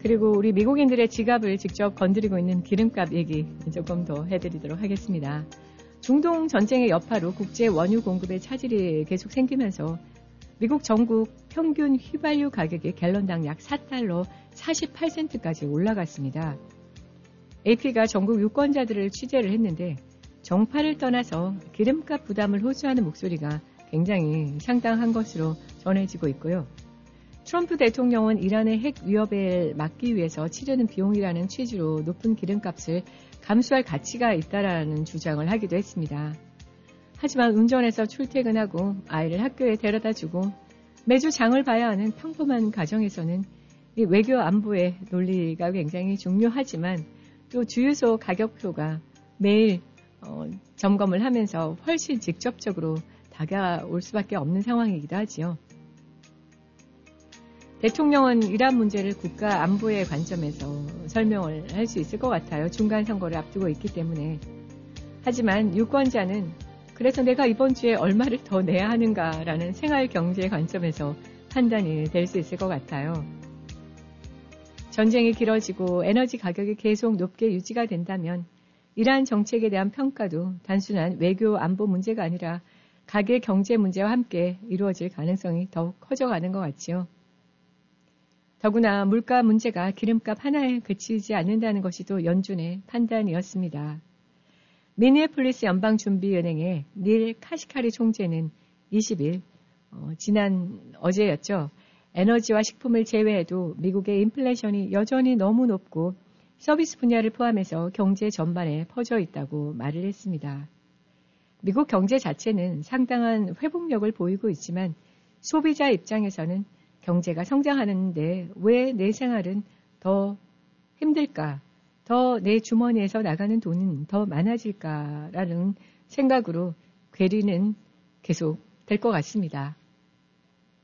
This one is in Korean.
그리고 우리 미국인들의 지갑을 직접 건드리고 있는 기름값 얘기 조금 더 해드리도록 하겠습니다. 중동 전쟁의 여파로 국제 원유 공급에 차질이 계속 생기면서 미국 전국 평균 휘발유 가격이 갤런당 약 4달러 48센트까지 올라갔습니다. AP가 전국 유권자들을 취재를 했는데 정파를 떠나서 기름값 부담을 호소하는 목소리가 굉장히 상당한 것으로 전해지고 있고요. 트럼프 대통령은 이란의 핵 위협을 막기 위해서 치르는 비용이라는 취지로 높은 기름값을 감수할 가치가 있다라는 주장을 하기도 했습니다. 하지만 운전해서 출퇴근하고 아이를 학교에 데려다주고 매주 장을 봐야 하는 평범한 가정에서는 이 외교 안보의 논리가 굉장히 중요하지만 또 주유소 가격표가 매일 점검을 하면서 훨씬 직접적으로 다가올 수밖에 없는 상황이기도 하지요. 대통령은 이란 문제를 국가 안보의 관점에서 설명을 할 수 있을 것 같아요. 중간 선거를 앞두고 있기 때문에. 하지만 유권자는 그래서 내가 이번 주에 얼마를 더 내야 하는가라는 생활 경제 관점에서 판단이 될 수 있을 것 같아요. 전쟁이 길어지고 에너지 가격이 계속 높게 유지가 된다면 이란 정책에 대한 평가도 단순한 외교 안보 문제가 아니라 가계 경제 문제와 함께 이루어질 가능성이 더욱 커져가는 것 같지요. 더구나 물가 문제가 기름값 하나에 그치지 않는다는 것이 또 연준의 판단이었습니다. 미니애폴리스 연방준비은행의 닐 카시카리 총재는 20일, 지난 어제였죠. 에너지와 식품을 제외해도 미국의 인플레이션이 여전히 너무 높고 서비스 분야를 포함해서 경제 전반에 퍼져 있다고 말을 했습니다. 미국 경제 자체는 상당한 회복력을 보이고 있지만 소비자 입장에서는 경제가 성장하는데 왜 내 생활은 더 힘들까? 더 내 주머니에서 나가는 돈은 더 많아질까라는 생각으로 괴리는 계속 될 것 같습니다.